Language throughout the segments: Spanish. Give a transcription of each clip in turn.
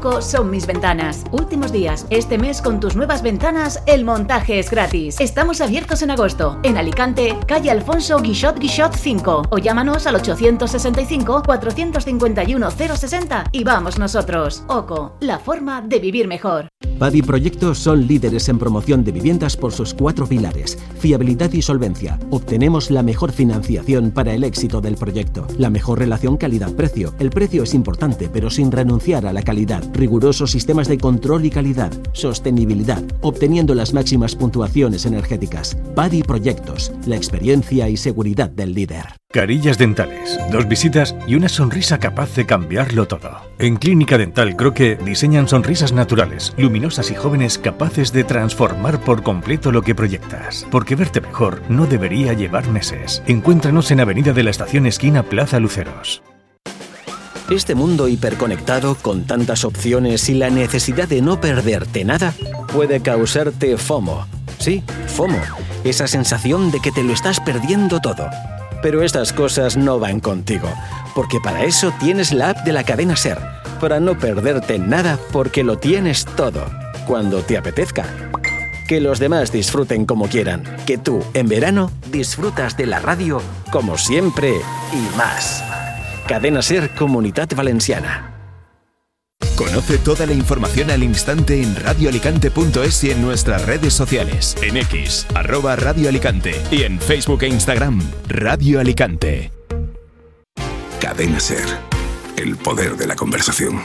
OCO son mis ventanas. Últimos días. Este mes con tus nuevas ventanas, el montaje es gratis. Estamos abiertos en agosto. En Alicante, calle Alfonso Guixot 5. O llámanos al 865 451 060 y vamos nosotros. OCO, la forma de vivir mejor. Padi Proyectos son líderes en promoción de viviendas por sus 4 pilares: fiabilidad y solvencia. Obtenemos la mejor financiación para el éxito del proyecto. La mejor relación calidad-precio. El precio es importante, pero sin renunciar a la calidad. Rigurosos sistemas de control y calidad. Sostenibilidad, obteniendo las máximas puntuaciones energéticas. Padi Proyectos, la experiencia y seguridad del líder. Carillas Dentales, 2 visitas y una sonrisa capaz de cambiarlo todo. En Clínica Dental Croque diseñan sonrisas naturales, luminosas y jóvenes capaces de transformar por completo lo que proyectas. Porque verte mejor no debería llevar meses. Encuéntranos en Avenida de la Estación esquina Plaza Luceros. Este mundo hiperconectado, con tantas opciones y la necesidad de no perderte nada, puede causarte FOMO. Sí, FOMO. Esa sensación de que te lo estás perdiendo todo. Pero estas cosas no van contigo, porque para eso tienes la app de la cadena SER, para no perderte nada porque lo tienes todo, cuando te apetezca. Que los demás disfruten como quieran, que tú, en verano, disfrutas de la radio como siempre y más. Cadena SER Comunitat Valenciana. Conoce toda la información al instante en radioalicante.es y en nuestras redes sociales. En X, @Radio Alicante, y en Facebook e Instagram, Radio Alicante. Cadena SER, el poder de la conversación.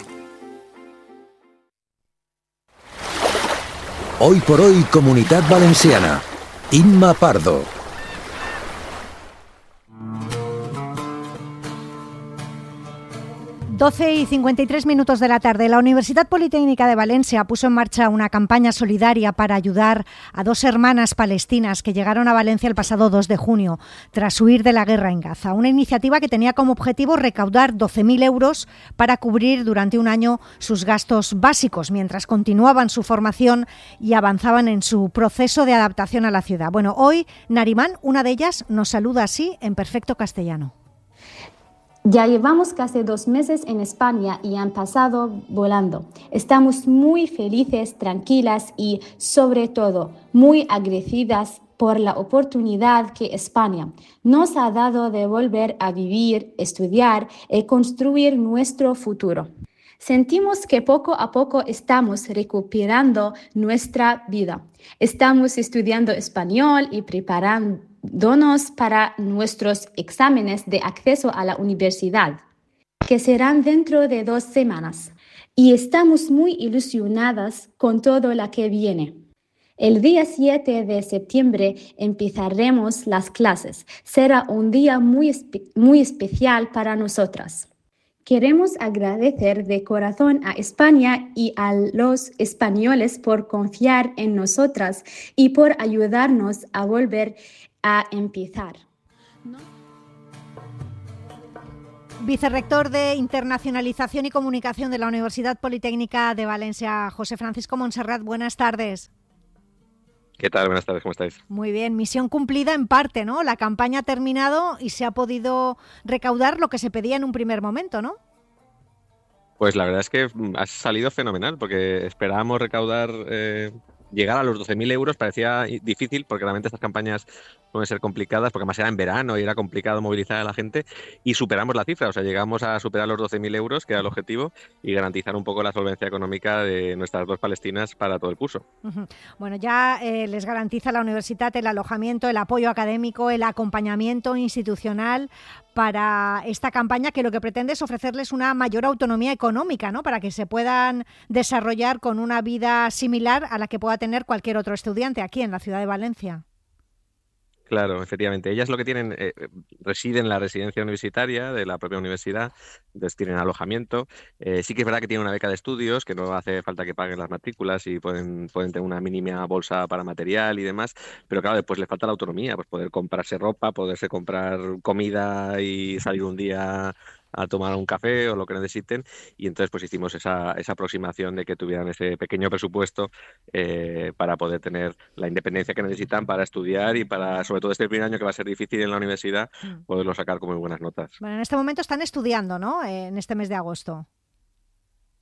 Hoy por hoy, Comunitat Valenciana. Inma Pardo. 12:53 de la tarde. La Universidad Politécnica de Valencia puso en marcha una campaña solidaria para ayudar a 2 hermanas palestinas que llegaron a Valencia el pasado 2 de junio, tras huir de la guerra en Gaza. Una iniciativa que tenía como objetivo recaudar 12.000 euros para cubrir durante un año sus gastos básicos, mientras continuaban su formación y avanzaban en su proceso de adaptación a la ciudad. Bueno, hoy Narimán, una de ellas, nos saluda así en perfecto castellano. Ya llevamos casi 2 meses en España y han pasado volando. Estamos muy felices, tranquilas y, sobre todo, muy agradecidas por la oportunidad que España nos ha dado de volver a vivir, estudiar y construir nuestro futuro. Sentimos que poco a poco estamos recuperando nuestra vida. Estamos estudiando español y preparándonos para nuestros exámenes de acceso a la universidad, que serán dentro de 2 semanas. Y estamos muy ilusionadas con todo lo que viene. El día 7 de septiembre empezaremos las clases. Será un día muy especial para nosotras. Queremos agradecer de corazón a España y a los españoles por confiar en nosotras y por ayudarnos a volver a empezar. Vicerrector de Internacionalización y Comunicación de la Universidad Politécnica de Valencia, José Francisco Montserrat, buenas tardes. ¿Qué tal? Buenas tardes, ¿cómo estáis? Muy bien, misión cumplida en parte, ¿no? La campaña ha terminado y se ha podido recaudar lo que se pedía en un primer momento, ¿no? Pues la verdad es que ha salido fenomenal, porque esperábamos recaudar, llegar a los 12.000 euros, parecía difícil, porque realmente estas campañas pueden ser complicadas, porque además era en verano y era complicado movilizar a la gente, y superamos la cifra, o sea, llegamos a superar los 12.000 euros, que era el objetivo, y garantizar un poco la solvencia económica de nuestras 2 palestinas para todo el curso. Bueno, ya les garantiza la universidad el alojamiento, el apoyo académico, el acompañamiento institucional para esta campaña, que lo que pretende es ofrecerles una mayor autonomía económica, ¿no? Para que se puedan desarrollar con una vida similar a la que pueda tener cualquier otro estudiante aquí en la ciudad de Valencia. Claro, efectivamente. Ellas lo que tienen, residen en la residencia universitaria de la propia universidad, entonces tienen alojamiento. Sí que es verdad que tienen una beca de estudios, que no hace falta que paguen las matrículas y pueden tener una mínima bolsa para material y demás, pero claro, después les falta la autonomía, pues poder comprarse ropa, poderse comprar comida y salir un día a tomar un café o lo que necesiten, y entonces pues hicimos esa aproximación de que tuvieran ese pequeño presupuesto para poder tener la independencia que necesitan para estudiar y para, sobre todo este primer año que va a ser difícil en la universidad, poderlo sacar con muy buenas notas. Bueno, en este momento están estudiando, ¿no? En este mes de agosto.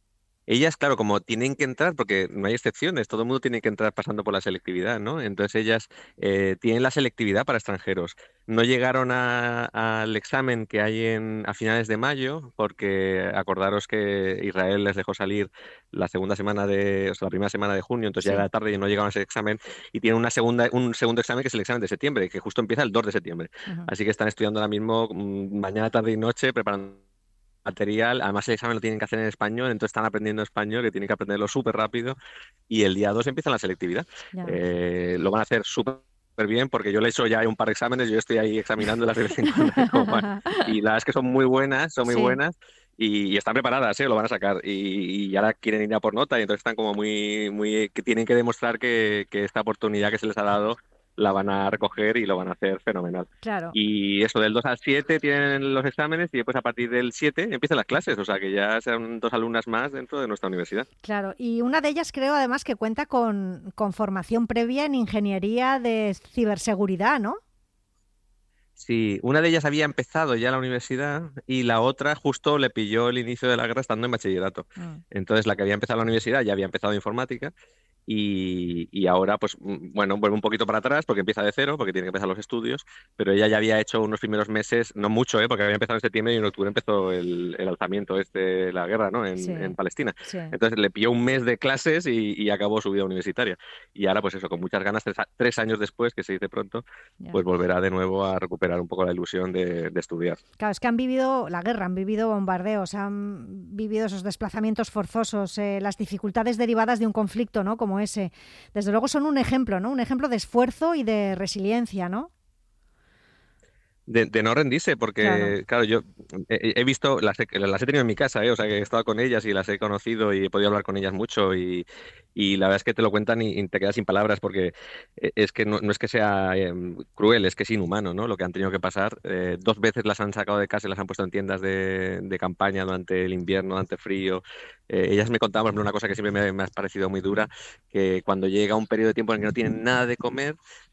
ellas, claro, como tienen que entrar, porque no hay excepciones, todo el mundo tiene que entrar pasando por la selectividad, ¿no? Entonces ellas tienen la selectividad para extranjeros. No llegaron al examen que hay a finales de mayo, porque acordaros que Israel les dejó salir la primera semana de junio, entonces ya Sí. era tarde y no llegaron a ese examen, y tienen un segundo examen que es el examen de septiembre, que justo empieza el 2 de septiembre. Ujú. Así que están estudiando ahora mismo, mañana, tarde y noche, preparando material. Además, el examen lo tienen que hacer en español, entonces están aprendiendo español, que tienen que aprenderlo súper rápido. Y el día 2 empieza la selectividad. Ya. Lo van a hacer súper bien, porque yo le he hecho ya un par de exámenes, yo estoy ahí examinándolas de vez en cuando. Como van. Y la verdad es que son muy buenas, son muy Sí. buenas. Y están preparadas, lo van a sacar. Y ahora quieren ir a por nota, y entonces están como que tienen que demostrar que esta oportunidad que se les ha dado la van a recoger y lo van a hacer fenomenal. Claro. Y eso, del 2 al 7 tienen los exámenes y después a partir del 7 empiezan las clases, o sea que ya serán 2 alumnas más dentro de nuestra universidad. Claro, y una de ellas creo además que cuenta con formación previa en ingeniería de ciberseguridad, ¿no? Sí, una de ellas había empezado ya la universidad y la otra justo le pilló el inicio de la guerra estando en bachillerato. Entonces la que había empezado la universidad ya había empezado informática y ahora pues bueno, vuelve un poquito para atrás porque empieza de cero, porque tiene que empezar los estudios, pero ella ya había hecho unos primeros meses, no mucho, porque había empezado en septiembre y en octubre empezó el alzamiento la guerra, ¿no? Sí, En Palestina. sí. Entonces le pilló un mes de clases y acabó su vida universitaria. Y ahora pues eso, con muchas ganas, 3 años después, que se dice pronto, Ya. pues volverá de nuevo a recuperar un poco la ilusión de estudiar. Claro, es que han vivido la guerra, han vivido bombardeos, han vivido esos desplazamientos forzosos, las dificultades derivadas de un conflicto, ¿no? Como ese. Desde luego son un ejemplo, ¿no? Un ejemplo de esfuerzo y de resiliencia, ¿no? De no rendirse, porque, claro, yo he visto, las he tenido en mi casa, o sea, que he estado con ellas y las he conocido y he podido hablar con ellas mucho y la verdad es que te lo cuentan y te quedas sin palabras porque es que no es que sea cruel, es que es inhumano, ¿no? Lo que han tenido que pasar. 2 veces las han sacado de casa y las han puesto en tiendas de campaña durante el invierno, durante el frío. Ellas me contaban, por ejemplo, una cosa que siempre me ha parecido muy dura, que cuando llega un periodo de tiempo en el que no tienen nada de comer,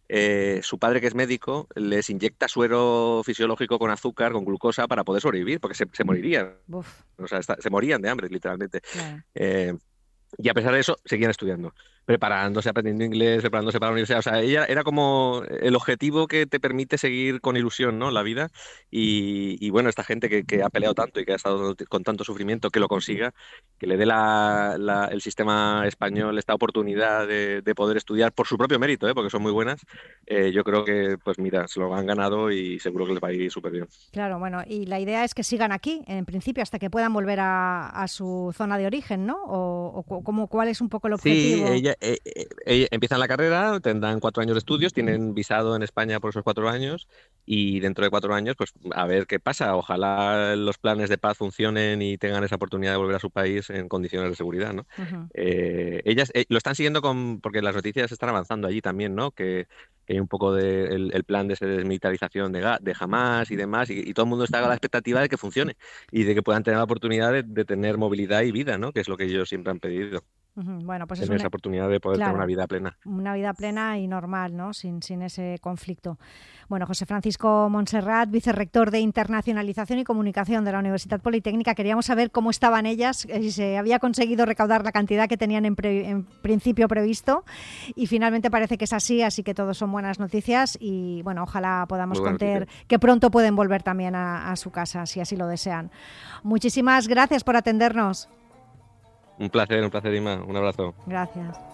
su padre, que es médico, les inyecta suero fisiológico con azúcar, con glucosa, para poder sobrevivir, porque se morirían. Uf, O sea, se morían de hambre, literalmente. claro. Y a pesar de eso, seguían estudiando, preparándose, aprendiendo inglés, preparándose para la universidad. O sea, ella era como el objetivo que te permite seguir con ilusión, ¿no? La vida. Y bueno, esta gente que ha peleado tanto y que ha estado con tanto sufrimiento, que lo consiga, que le dé el sistema español esta oportunidad de poder estudiar por su propio mérito, porque son muy buenas. Yo creo que, pues mira, se lo han ganado y seguro que les va a ir súper bien. Claro, bueno, y la idea es que sigan aquí, en principio, hasta que puedan volver a su zona de origen, ¿no? ¿Cuál es un poco el objetivo? Sí, ella empiezan la carrera, tendrán 4 años de estudios, tienen visado en España por esos 4 años y dentro de 4 años, pues a ver qué pasa. Ojalá los planes de paz funcionen y tengan esa oportunidad de volver a su país en condiciones de seguridad, ¿no? Uh-huh. Ellas lo están siguiendo porque las noticias están avanzando allí también, ¿no? Que hay un poco el plan de desmilitarización de Hamás y demás, y todo el mundo está a la expectativa de que funcione y de que puedan tener la oportunidad de tener movilidad y vida, ¿no? Que es lo que ellos siempre han pedido. Bueno, pues Tener esa oportunidad de poder tener una vida plena. Una vida plena y normal, ¿no? Sin ese conflicto. Bueno, José Francisco Montserrat, vicerrector de Internacionalización y Comunicación de la Universidad Politécnica, queríamos saber cómo estaban ellas, si se había conseguido recaudar la cantidad que tenían en principio previsto y finalmente parece que es así que todo son buenas noticias y bueno, ojalá podamos contar que pronto pueden volver también a su casa, si así lo desean. Muchísimas gracias por atendernos. Un placer, Ima. Un abrazo. Gracias.